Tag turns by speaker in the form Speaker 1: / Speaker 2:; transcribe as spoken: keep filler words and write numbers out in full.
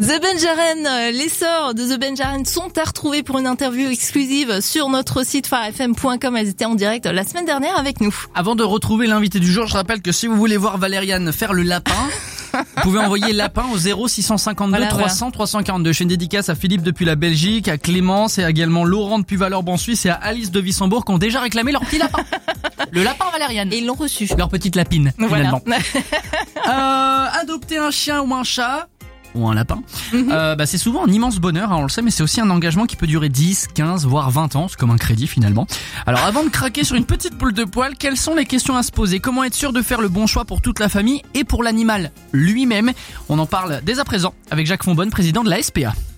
Speaker 1: The Benjaren, les sœurs de The Benjaren sont à retrouver pour une interview exclusive sur notre site phare f m point com. Elles étaient en direct la semaine dernière avec nous.
Speaker 2: Avant de retrouver l'invité du jour, je rappelle que si vous voulez voir Valériane faire le lapin, vous pouvez envoyer lapin au zéro six cent cinquante-deux
Speaker 1: Voilà,
Speaker 2: trois cents trois cent quarante-deux. Je fais une dédicace à Philippe depuis la Belgique, à Clémence et également Laurent depuis Valorbe en Suisse et à Alice de Wissembourg qui ont déjà réclamé leur petit lapin. Le lapin Valériane.
Speaker 1: Et ils l'ont reçu.
Speaker 2: Leur petite lapine,
Speaker 1: Voilà.
Speaker 2: finalement. euh, adopter un chien ou un chat ou un lapin, mm-hmm. euh, bah c'est souvent un immense bonheur, hein, on le sait, mais c'est aussi un engagement qui peut durer dix, quinze, voire vingt ans, c'est comme un crédit finalement. Alors avant de craquer sur une petite boule de poil, quelles sont les questions à se poser? Comment être sûr de faire le bon choix pour toute la famille et pour l'animal lui-même? On en parle dès à présent avec Jacques Fonbonne, président de la S P A.